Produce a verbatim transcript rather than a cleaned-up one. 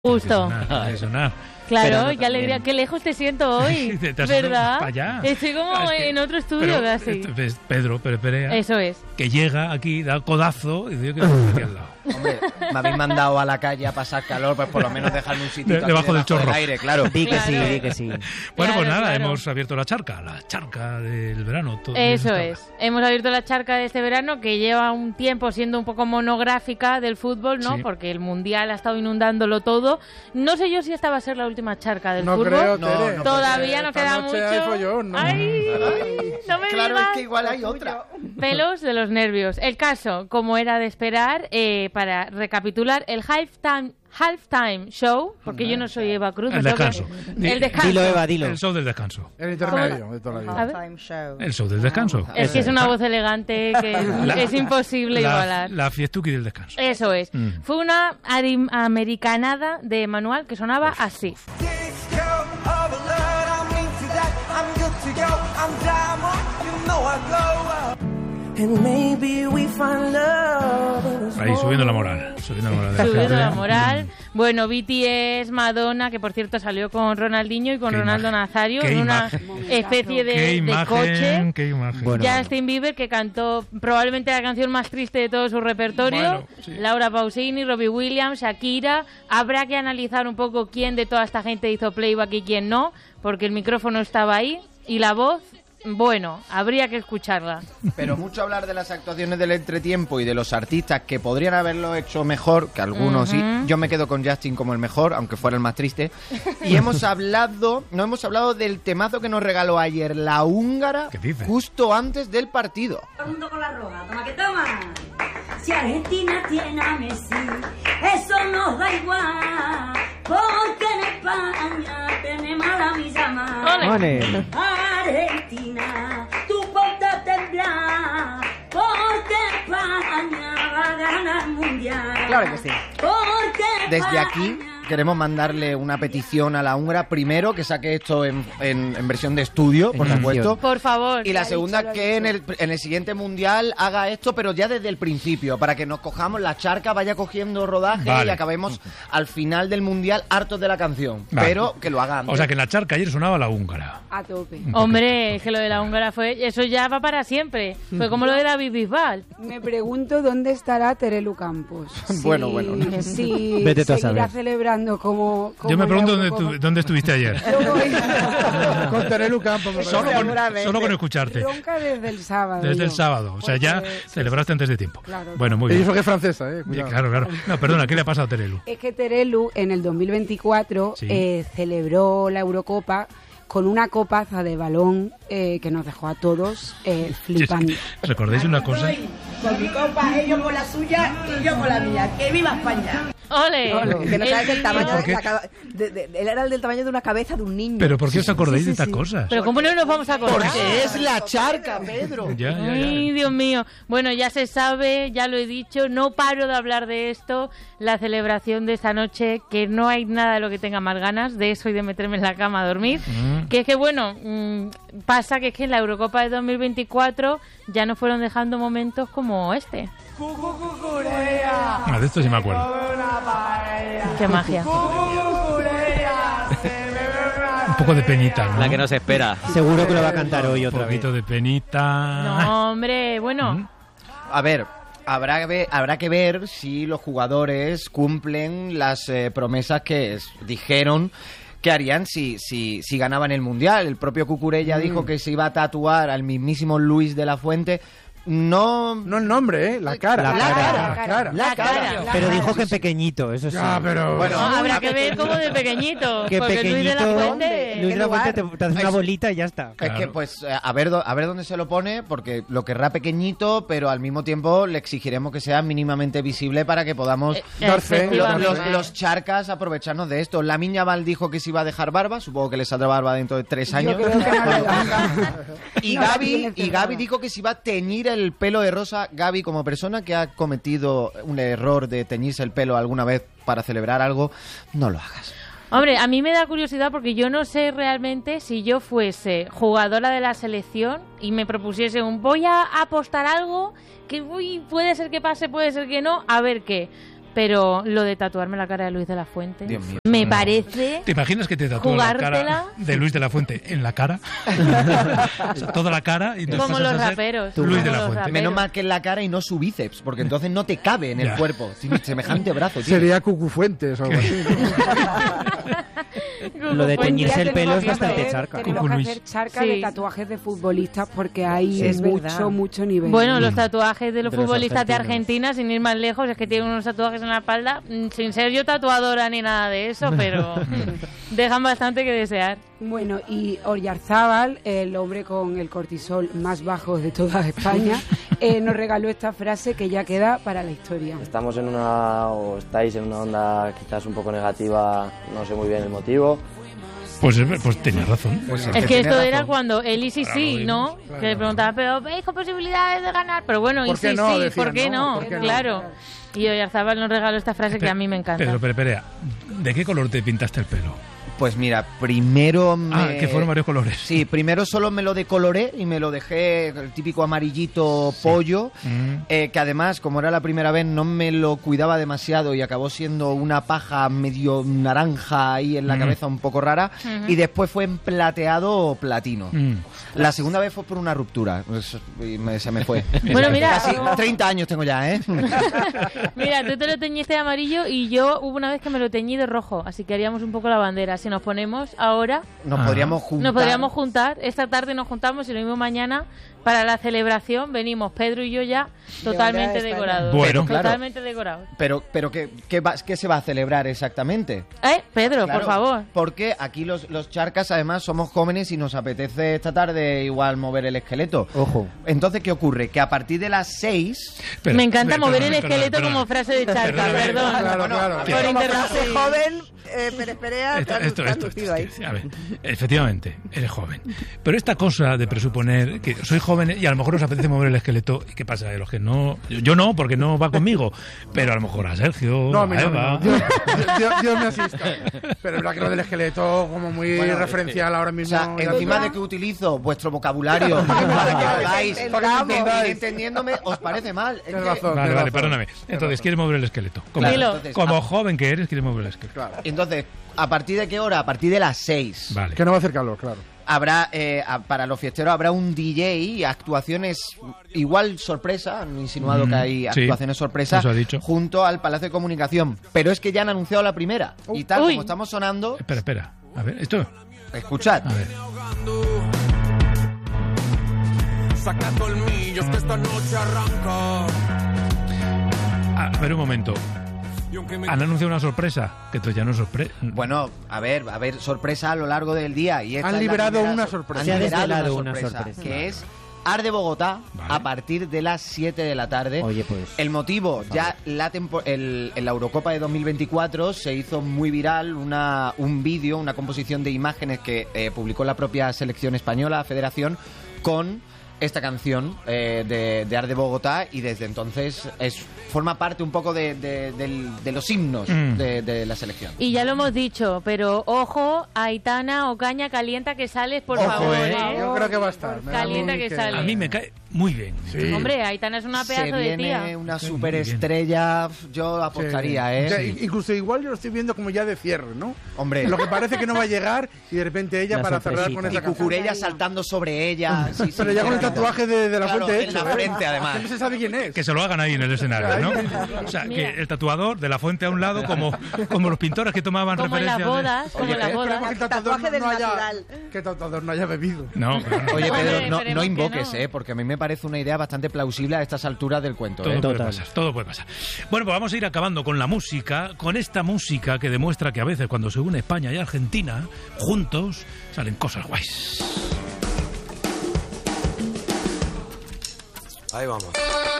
Justo. De sonar. Claro, no qué alegría, qué lejos te siento hoy, te, te has ¿verdad? Para allá. Estoy como Es que, en otro estudio pero, casi. Es Pedro, Pedro Perea, Eso es. que llega aquí, da el codazo y dice que está aquí al lado. Hombre, me habéis mandado a la calle a pasar calor, pues por lo menos dejarme un sitio De- debajo del chorro. aire, claro. Di que Claro. sí, di que sí. Bueno, Claro, pues nada, claro. hemos abierto la charca, la charca del verano. Todo Eso está- es. Hemos abierto la charca de este verano que lleva un tiempo siendo un poco monográfica del fútbol, ¿no? Sí. Porque el Mundial ha estado inundándolo todo. No sé yo si esta va a ser la última charca del No fútbol. creo, No, Tere. no, Todavía nos Esta queda noche mucho. hay follón, ¿no? Ay, no me Claro, digas. es que igual hay otra. Pelos de los nervios. El caso, como era de esperar, eh, para recapitular, el halftime, halftime show, porque yo no soy Eva Cruz. El me toca- descanso. El descanso. Dilo, Eva, dilo. El show del descanso. El intermedio de toda la vida. A ver. Halftime show. El show del descanso. Es que es una voz elegante que La- es imposible la, igualar. La fiestuki del descanso. Eso es. Mm. Fue una ari- americanada de manual que sonaba así. Ahí, subiendo la moral. Subiendo la moral de la Subiendo gente. la moral. Bueno, B T S, Madonna, que por cierto salió con Ronaldinho y con Qué Ronaldo imagen, Nazario qué en una imagen. especie de, Qué de imagen, coche. qué imagen. Bueno. Justin Bieber, que cantó probablemente la canción más triste de todo su repertorio. Bueno, sí. Laura Pausini, Robbie Williams, Shakira. Habrá que analizar un poco quién de toda esta gente hizo playback y quién no, porque el micrófono estaba ahí y la voz, bueno, habría que escucharla. Pero mucho hablar de las actuaciones del entretiempo y de los artistas que podrían haberlo hecho mejor, que algunos sí. Ujú. Yo me quedo con Justin como el mejor, aunque fuera el más triste. Y hemos hablado, no hemos hablado del temazo que nos regaló ayer la húngara, ¿Qué dices? justo antes del partido. Todo el mundo con la roja, toma que toma. Si Argentina tiene a Messi, eso nos da igual, porque en España tenemos a la misma. ¡Ole! Ole. Argentina, tú ponte a temblar, porque España va a ganar el mundial. Claro que sí. Porque Desde aquí España- queremos mandarle una petición a la húngara. Primero, que saque esto en, en- en versión de estudio, por En supuesto. Por favor. Y la ha segunda, dicho, lo ha que en dicho. el, en el siguiente mundial haga esto, pero ya desde el principio, para que nos cojamos la charca, vaya cogiendo rodaje Vale. y acabemos al final del mundial hartos de la canción. Vale. Pero que lo haga antes. O sea que en la charca ayer sonaba la húngara. A tope. Un Hombre, es que lo de la húngara fue... Eso ya va para siempre. Fue como lo de David Bisbal. Me pregunto dónde estará Terelu Campos. Bueno, bueno. Si Vete tú a seguirá saber. celebrando como, como Yo me en la pregunto dónde, Eurocopa. tu- dónde estuviste ayer. Yo voy Con Terelu Campos. me Solo parece. con, Seguramente. solo con escucharte. ronca desde el sábado. Desde el yo. sábado. O sea, ya Porque- celebraste antes de tiempo. Claro. Bueno, muy Y bien. eso que es francesa, eh. Ya, Cuidado. Claro, claro. No, perdona, ¿qué le ha pasado a Terelu? Es que Terelu en el dos mil veinticuatro Sí. eh, celebró la Eurocopa con una copaza de balón eh, que nos dejó a todos eh, flipando. ¿Recordáis una cosa? Con mi copa, ellos con la suya y yo con la mía. ¡Que viva España! ¡Ole! Ole. Que no sabes el tamaño, ¿Por qué? la caba- de- de- él era el del tamaño de una cabeza de un niño. ¿Pero por qué os acordáis de estas sí. cosas? Pero ¿cómo no nos vamos a acordar? Porque es la charca, Pedro. Ya, ya, ya. Ay, Dios mío. Bueno, ya se sabe, ya lo he dicho, no paro de hablar de esto, la celebración de esta noche, que no hay nada de lo que tenga más ganas de eso y de meterme en la cama a dormir. Mm. Que es que, bueno, mm, pasa que es que en la Eurocopa de dos mil veinticuatro ya nos fueron dejando momentos como este. Ah, de esto sí me acuerdo. Qué magia. Un poco de penita, ¿no? La que nos espera. Seguro que lo va a cantar hoy Un otra vez. poquito de penita. No, hombre, bueno. Mm. A ver, habrá que ver, habrá que ver si los jugadores cumplen las eh, promesas que es- dijeron que harían si, si, si ganaban el Mundial. El propio Cucurella dijo que se iba a tatuar al mismísimo Luis de la Fuente. No... No el nombre, eh. La cara. La cara. La cara. La cara. Pero dijo que pequeñito, eso sí. Ya, pero... Bueno, No, habrá que ver cómo de pequeñito. Que porque Luis de la pequeñito. Fuente... Luis de la ¿Qué Fuente te, te hace una Es- bolita y ya está. Es Claro. que, pues, eh, a ver, do- a ver dónde se lo pone, porque lo querrá pequeñito, pero al mismo tiempo le exigiremos que sea mínimamente visible para que podamos Eh, Dar fe, los, efectivamente. los- los charcas aprovecharnos de esto. La Miña Val dijo que se iba a dejar barba, supongo que le saldrá barba dentro de tres años. creo que no le da. y No la Gaby, tiene y cerrada. Gaby dijo que se iba a teñir el pelo de rosa. Gaby, como persona que ha cometido un error de teñirse el pelo alguna vez para celebrar algo, no lo hagas. Hombre, a mí me da curiosidad porque yo no sé realmente si yo fuese jugadora de la selección y me propusiese un voy a apostar algo que uy, puede ser que pase, puede ser que no, a ver qué. pero lo de tatuarme la cara de Luis de la Fuente Dios mío. me No. parece... ¿Te imaginas que te tatúa la cara Jugártela. de Luis de la Fuente en la cara? O sea, toda la cara. Y entonces Como pasas los a ser raperos. Luis como de la los Fuente. raperos. Menos mal que en la cara y no su bíceps, porque entonces no te cabe en el Ya. cuerpo. Tiene semejante brazo, tío. Sería Cucu Fuentes o algo así. Lo de Pues teñirse ya el pelo es Tenemos que bastante hacer- charca. Tenemos Cucu que Luis. hacer charca Sí. de tatuajes de futbolistas porque hay Es mucho, verdad. mucho nivel. Bueno, los tatuajes de los De los futbolistas de argentinos. Argentina, sin ir más lejos, es que tienen unos tatuajes en la espalda, mm, sin ser yo tatuadora ni nada de eso, pero dejan bastante que desear. Bueno, y Oyarzábal, el hombre con el cortisol más bajo de toda España, eh, nos regaló esta frase que ya queda para la historia. Estamos en una, o estáis en una onda quizás un poco negativa, no sé muy bien el motivo. Pues, pues tenías razón. Pues Es que que tiene esto era razón. cuando él y sí, Claro, sí, lo ¿no? digo. Que le preguntaba, pero ¿veis con posibilidades de ganar? Pero bueno, y ¿Por qué sí, no? sí, Decían, ¿por qué ¿no? no? ¿Por qué no? Claro. Y Oyarzábal nos regaló esta frase que a mí me encanta. Pedro, pero, Perea, ¿de qué color te pintaste el pelo? Pues mira, primero me... Ah, que fueron varios colores. Sí, primero solo me lo decoloré y me lo dejé el típico amarillito pollo, Mm. eh, que además, como era la primera vez, no me lo cuidaba demasiado y acabó siendo una paja medio naranja ahí en la Mm. cabeza un poco rara, y después fue en plateado platino. Mm. La segunda vez fue por una ruptura, pues, y me- se me fue. Bueno, mira, Casi treinta años tengo ya, ¿eh? Mira, tú te lo teñiste de amarillo y yo hubo una vez que me lo teñí de rojo, así que haríamos un poco la bandera. Si nos ponemos ahora, Nos Ah. podríamos juntar. nos podríamos juntar, esta tarde nos juntamos y lo mismo mañana para la celebración. Venimos Pedro y yo ya totalmente España. decorados. Bueno. Claro. Totalmente decorados. Pero, pero ¿qué, qué, va- qué se va a celebrar exactamente? ¿Eh? Pedro, Claro, por favor. Porque aquí los, los charcas, además, somos jóvenes y nos apetece esta tarde igual mover el esqueleto. Ojo. Entonces, ¿qué ocurre? Que a partir de las seis... Espera, Me encanta espera, mover el perdona, esqueleto perdona. como frase de charca, Perdóname. perdón. Claro, Bueno, claro. que- Por Como interrumpir. frase joven, eh, Pérez Perea, te Esto, has- esto, te has esto, lucido ahí. esto, a ver, efectivamente, eres joven. Pero esta cosa de presuponer que soy joven y a lo mejor os apetece mover el esqueleto, ¿y qué pasa? De los que no, yo no, porque no va conmigo, pero a lo mejor a Sergio, No, a mí a no, Eva. no, Dios, Dios- Dios me asista. Pero es verdad que lo del esqueleto como muy Bueno, referencial ahora O mismo. sea, ya encima está. de que utilizo vuestro vocabulario para que podáis Entendamos. ir entendiéndome, ¿os parece mal? Es Tienes que- razón. Vale, tienes vale, razón. perdóname. Tienes Entonces, razón. ¿quieres mover el esqueleto? Como, Claro, Dilo. entonces, como a- joven que eres, quieres mover el esqueleto. Claro. entonces, ¿a partir de qué hora? A partir de las seis. Vale. Que no va a hacer calor, claro. Habrá, eh, a- para los fiesteros habrá un D J, actuaciones igual sorpresa, han insinuado Mm, que hay sí, actuaciones sorpresa, eso ha dicho. junto al Palacio de Comunicación. Pero es que ya han anunciado la primera. Y tal Uy. como estamos sonando, Espera, espera. A ver, esto. escuchad. A ver. Saca colmillos que esta noche arranca. A, a ver un momento. Y aunque me Han anunciado una sorpresa, que esto ya no es sorpresa. Bueno, a ver, a ver, sorpresa a lo largo del día. Y esta Han es la liberado primera una sor- sorpresa. Han Se ha liberado desvelado una una sorpresa, sorpresa. que Vale. es Ar de Bogotá Vale. a partir de las siete de la tarde. Oye, pues. El motivo, ya la tempo- el, en la Eurocopa de dos mil veinticuatro se hizo muy viral una, un vídeo, una composición de imágenes que eh, publicó la propia selección española, Federación, con esta canción eh, de, de Ar de Bogotá, y desde entonces es forma parte un poco de, de- del- de los himnos Mm. de, de la selección. Y ya lo hemos dicho, pero ojo, Aitana Ocaña, calienta que sales, por Ojo, favor, eh. ¿eh? Yo creo que va a estar. Me da a mí Calienta que sale. A mí me cae muy bien. Sí. Hombre, Aitana es una Se pedazo de viene tía. una Sí, superestrella, yo apostaría, Sí. ¿eh? Ya, Sí. Incluso igual yo lo estoy viendo como ya de cierre, ¿no? Hombre. Lo que parece que no va a llegar y de repente ella La para cerrar sorpresita. con Y esa canción. Cucurella saltando sobre ella. Sí, sí, Pero ya con el claro. tatuaje de, de la Claro, fuente en hecho. la ¿eh? frente, además. Que no se sabe quién es. Que se lo hagan ahí en el escenario, ¿no? O sea, Mira. que el tatuador de la fuente a un lado, como, como los pintores que tomaban Como en referencias. las de- bodas, como Oye, en las pero- bodas. Esperemos que el Tatuaje tatuador del no haya, natural. que el tatuador no haya bebido. No, pero no. Oye, Hombre, Pedro, no, esperemos no que invoques, no. ¿eh? Porque a mí me parece una idea bastante plausible a estas alturas del cuento, Todo ¿eh? puede Total. pasar, todo puede pasar. Bueno, pues vamos a ir acabando con la música, con esta música que demuestra que a veces cuando se une España y Argentina, juntos, salen cosas guays. Ahí vamos.